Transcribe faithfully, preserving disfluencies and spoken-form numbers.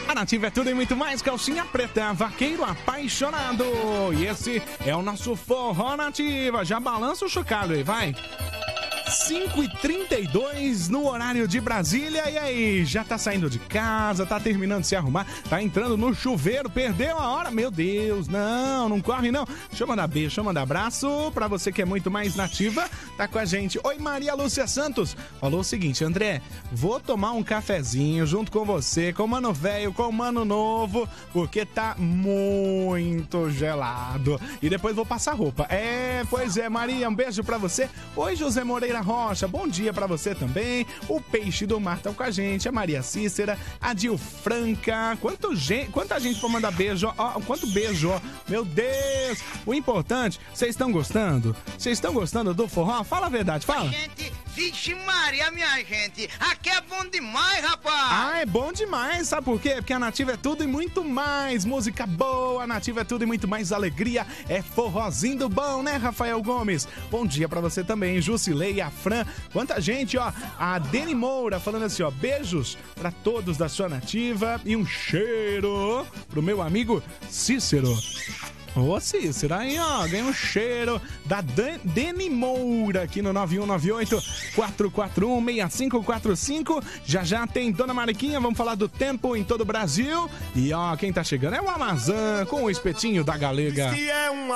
A Nativa é tudo e muito mais, calcinha preta, vaqueiro apaixonado. E esse é o nosso Forró Nativa. Já balança o chocalho aí, vai. cinco e trinta e dois no horário de Brasília. E aí, já tá saindo de casa, tá terminando de se arrumar, tá entrando no chuveiro, perdeu a hora? Meu Deus, não, não corre não. Deixa eu mandar beijo, deixa eu mandar abraço pra você que é muito mais nativa, tá com a gente. Oi, Maria Lúcia Santos. Falou o seguinte: André, vou tomar um cafezinho junto com você, com o Mano Velho, com o Mano Novo, porque tá muito gelado. E depois vou passar roupa. É, pois é, Maria, um beijo pra você. Oi, José Moreira Rocha, bom dia pra você também. O Peixe do Mar tá com a gente, a Maria Cícera, a Dil Franca. Quanto gente, quanta gente pra mandar beijo, ó, quanto beijo, ó. Meu Deus. O importante, vocês estão gostando? Vocês estão gostando do forró? Fala a verdade, fala. Gente, vixe Maria, minha gente, aqui é bom demais, rapaz. Ah, é bom demais, sabe por quê? Porque a Nativa é tudo e muito mais. Música boa, a Nativa é tudo e muito mais alegria. É forrozinho do bom, né, Rafael Gomes? Bom dia pra você também, Jusilei, a Fran. Quanta gente, ó. A Deni Moura falando assim, ó. Beijos pra todos da sua Nativa e um cheiro pro meu amigo Cícero. Ô, Cícero, aí, ó, ganha um cheiro da Dan- Deni Moura aqui no nove um nove oito, quatro quatro um, seis cinco quatro cinco. Já já tem Dona Mariquinha, vamos falar do tempo em todo o Brasil. E, ó, quem tá chegando é o Amazon com o espetinho da Galega. Que é uma